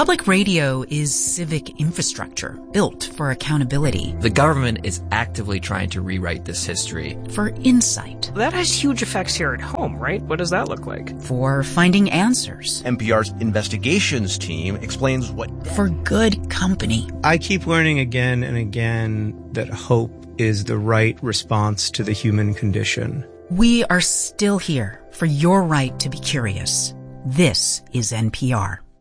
Public radio is civic infrastructure built for accountability. The government is actively trying to rewrite this history. For insight. That has huge effects here at home, right? What does that look like? For finding answers. NPR's investigations team explains what... For good company. I keep learning again and again that hope is the right response to the human condition. We are still here for your right to be curious. This is NPR.